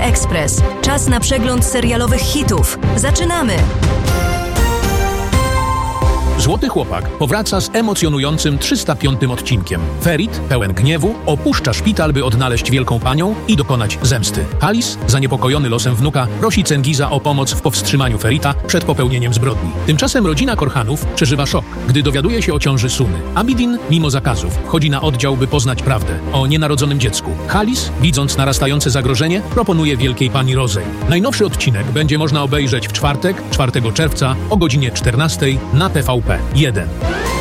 Express. Czas na przegląd serialowych hitów. Zaczynamy! Złoty chłopak powraca z emocjonującym 305 odcinkiem. Ferit, pełen gniewu, opuszcza szpital, by odnaleźć wielką panią i dokonać zemsty. Halis, zaniepokojony losem wnuka, prosi Cengiza o pomoc w powstrzymaniu Ferita przed popełnieniem zbrodni. Tymczasem rodzina Korhanów przeżywa szok, gdy dowiaduje się o ciąży Suny. Abidin, mimo zakazów, wchodzi na oddział, by poznać prawdę o nienarodzonym dziecku. Halis, widząc narastające zagrożenie, proponuje wielkiej pani Rozej. Najnowszy odcinek będzie można obejrzeć w czwartek, 4 czerwca o godzinie 14 na TVP 1.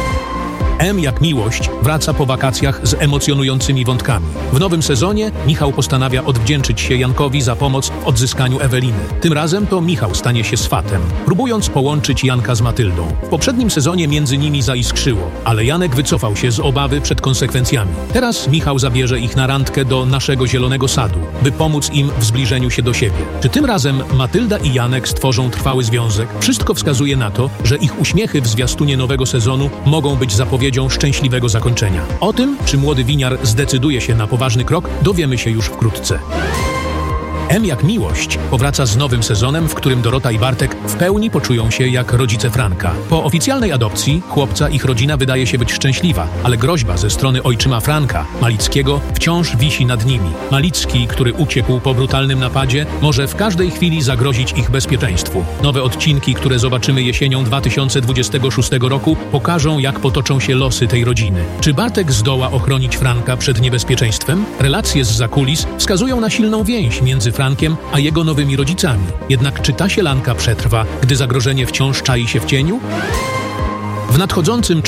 M jak miłość wraca po wakacjach z emocjonującymi wątkami. W nowym sezonie Michał postanawia odwdzięczyć się Jankowi za pomoc w odzyskaniu Eweliny. Tym razem to Michał stanie się swatem, próbując połączyć Janka z Matyldą. W poprzednim sezonie między nimi zaiskrzyło, ale Janek wycofał się z obawy przed konsekwencjami. Teraz Michał zabierze ich na randkę do naszego Zielonego Sadu, by pomóc im w zbliżeniu się do siebie. Czy tym razem Matylda i Janek stworzą trwały związek? Wszystko wskazuje na to, że ich uśmiechy w zwiastunie nowego sezonu mogą być zapowiedzią szczęśliwego zakończenia. O tym, czy młody winiar zdecyduje się na poważny krok, dowiemy się już wkrótce. M jak miłość powraca z nowym sezonem, w którym Dorota i Bartek w pełni poczują się jak rodzice Franka. Po oficjalnej adopcji chłopca ich rodzina wydaje się być szczęśliwa, ale groźba ze strony ojczyma Franka, Malickiego, wciąż wisi nad nimi. Malicki, który uciekł po brutalnym napadzie, może w każdej chwili zagrozić ich bezpieczeństwu. Nowe odcinki, które zobaczymy jesienią 2026 roku, pokażą, jak potoczą się losy tej rodziny. Czy Bartek zdoła ochronić Franka przed niebezpieczeństwem? Relacje z zakulis wskazują na silną więź między Frankiem a jego nowymi rodzicami. Jednak czy ta sielanka przetrwa, gdy zagrożenie wciąż czai się w cieniu? W nadchodzącym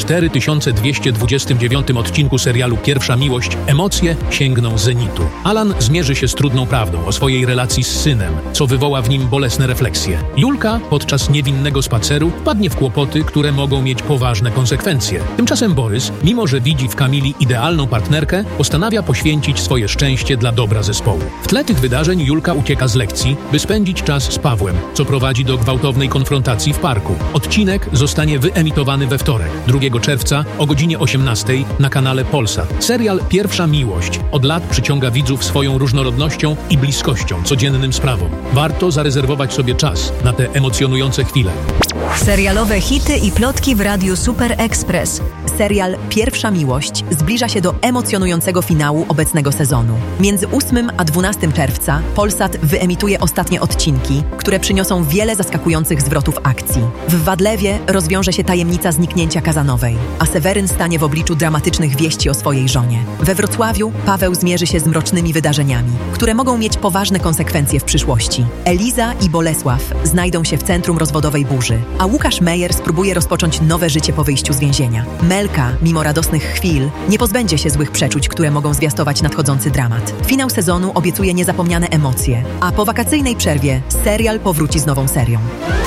4229 odcinku serialu Pierwsza miłość emocje sięgną zenitu. Alan zmierzy się z trudną prawdą o swojej relacji z synem, co wywoła w nim bolesne refleksje. Julka podczas niewinnego spaceru wpadnie w kłopoty, które mogą mieć poważne konsekwencje. Tymczasem Borys, mimo że widzi w Kamili idealną partnerkę, postanawia poświęcić swoje szczęście dla dobra zespołu. W tle tych wydarzeń Julka ucieka z lekcji, by spędzić czas z Pawłem, co prowadzi do gwałtownej konfrontacji w parku. Odcinek zostanie wyemitowany we wtorek, 2 czerwca o godzinie 18 na kanale Polsat. Serial Pierwsza miłość od lat przyciąga widzów swoją różnorodnością i bliskością codziennym sprawom. Warto zarezerwować sobie czas na te emocjonujące chwile. Serialowe hity i plotki w Radiu Super Express. Serial Pierwsza miłość zbliża się do emocjonującego finału obecnego sezonu. Między 8 a 12 czerwca Polsat wyemituje ostatnie odcinki, które przyniosą wiele zaskakujących zwrotów akcji. W Wadlewie rozwiąże się tajemnica zniknięcia Kazanowej, a Seweryn stanie w obliczu dramatycznych wieści o swojej żonie. We Wrocławiu Paweł zmierzy się z mrocznymi wydarzeniami, które mogą mieć poważne konsekwencje w przyszłości. Eliza i Bolesław znajdą się w centrum rozwodowej burzy, a Łukasz Meyer spróbuje rozpocząć nowe życie po wyjściu z więzienia. Melka, mimo radosnych chwil, nie pozbędzie się złych przeczuć, które mogą zwiastować nadchodzący dramat. Finał sezonu obiecuje niezapomniane emocje, a po wakacyjnej przerwie serial powróci z nową serią.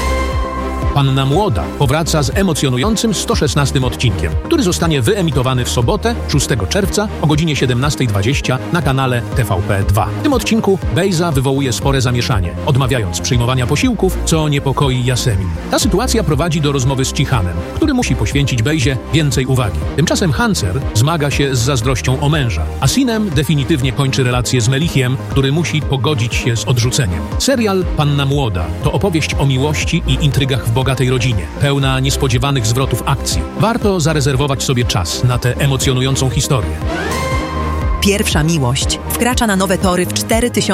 Panna Młoda powraca z emocjonującym 116 odcinkiem, który zostanie wyemitowany w sobotę, 6 czerwca o godzinie 17:20 na kanale TVP2. W tym odcinku Bejza wywołuje spore zamieszanie, odmawiając przyjmowania posiłków, co niepokoi Jasemin. Ta sytuacja prowadzi do rozmowy z Cichanem, który musi poświęcić Bejzie więcej uwagi. Tymczasem Hancer zmaga się z zazdrością o męża, a Sinem definitywnie kończy relację z Melichiem, który musi pogodzić się z odrzuceniem. Serial Panna Młoda to opowieść o miłości i intrygach w bogatej rodzinie, pełna niespodziewanych zwrotów akcji. Warto zarezerwować sobie czas na tę emocjonującą historię. Pierwsza miłość wkracza na nowe tory w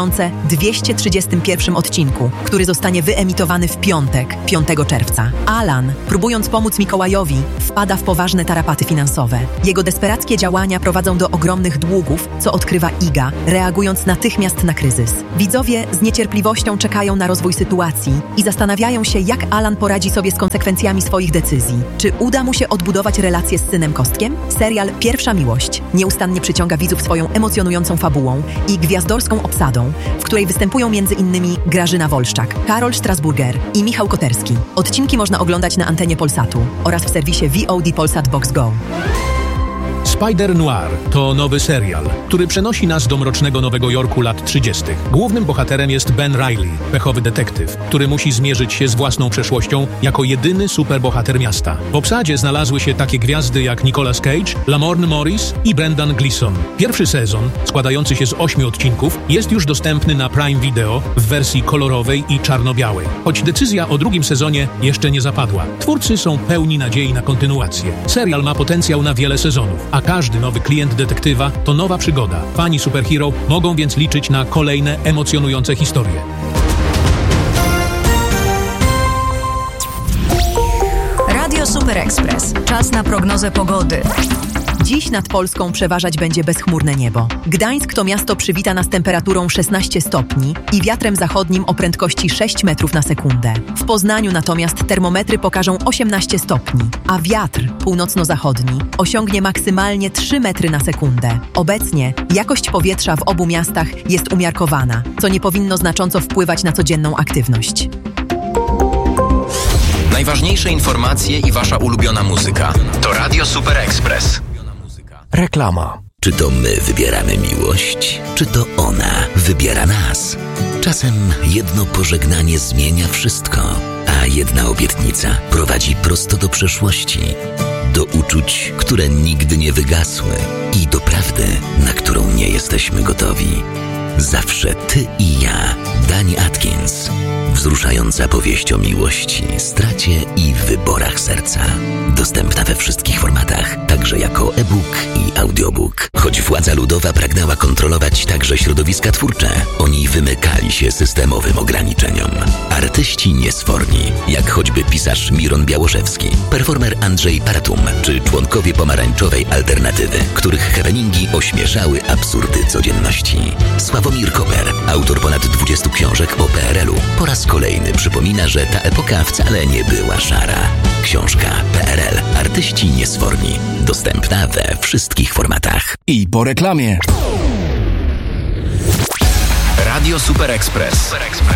4231 odcinku, który zostanie wyemitowany w piątek, 5 czerwca. Alan, próbując pomóc Mikołajowi, wpada w poważne tarapaty finansowe. Jego desperackie działania prowadzą do ogromnych długów, co odkrywa Iga, reagując natychmiast na kryzys. Widzowie z niecierpliwością czekają na rozwój sytuacji i zastanawiają się, jak Alan poradzi sobie z konsekwencjami swoich decyzji. Czy uda mu się odbudować relacje z synem Kostkiem? Serial Pierwsza miłość nieustannie przyciąga widzów swoją emocjonującą fabułą i gwiazdorską obsadą, w której występują m.in. Grażyna Wolszczak, Karol Strasburger i Michał Koterski. Odcinki można oglądać na antenie Polsatu oraz w serwisie VOD Polsat Box Go. Spider Noir to nowy serial, który przenosi nas do mrocznego Nowego Jorku lat 30. Głównym bohaterem jest Ben Reilly, pechowy detektyw, który musi zmierzyć się z własną przeszłością jako jedyny superbohater miasta. W obsadzie znalazły się takie gwiazdy jak Nicolas Cage, Lamorne Morris i Brendan Gleeson. Pierwszy sezon, składający się z 8 odcinków, jest już dostępny na Prime Video w wersji kolorowej i czarno-białej. Choć decyzja o drugim sezonie jeszcze nie zapadła. Twórcy są pełni nadziei na kontynuację. Serial ma potencjał na wiele sezonów, a każdy nowy klient detektywa to nowa przygoda. Fani superhero mogą więc liczyć na kolejne emocjonujące historie. Radio Super Express. Czas na prognozę pogody. Dziś nad Polską przeważać będzie bezchmurne niebo. Gdańsk to miasto przywita nas temperaturą 16 stopni i wiatrem zachodnim o prędkości 6 metrów na sekundę. W Poznaniu natomiast termometry pokażą 18 stopni, a wiatr północno-zachodni osiągnie maksymalnie 3 metry na sekundę. Obecnie jakość powietrza w obu miastach jest umiarkowana, co nie powinno znacząco wpływać na codzienną aktywność. Najważniejsze informacje i wasza ulubiona muzyka. To Radio Super Express. Reklama. Czy to my wybieramy miłość, czy to ona wybiera nas? Czasem jedno pożegnanie zmienia wszystko, a jedna obietnica prowadzi prosto do przeszłości, do uczuć, które nigdy nie wygasły i do prawdy, na którą nie jesteśmy gotowi. Zawsze ty i ja. Dani Atkins. Wzruszająca powieść o miłości, stracie i wyborach serca. Dostępna we wszystkich formatach, także jako e-book i audiobook. Choć władza ludowa pragnęła kontrolować także środowiska twórcze, oni wymykali się systemowym ograniczeniom. Artyści niesforni, jak choćby pisarz Miron Białoszewski, performer Andrzej Paratum, czy członkowie pomarańczowej alternatywy, których happeningi ośmieszały absurdy codzienności. Sławomir Koper, autor ponad 20 książek o PRL-u, po raz kolejny przypomina, że ta epoka wcale nie była szara. Książka PRL. Artyści niesforni. Dostępna we wszystkich formatach. I po reklamie. Radio Super Express.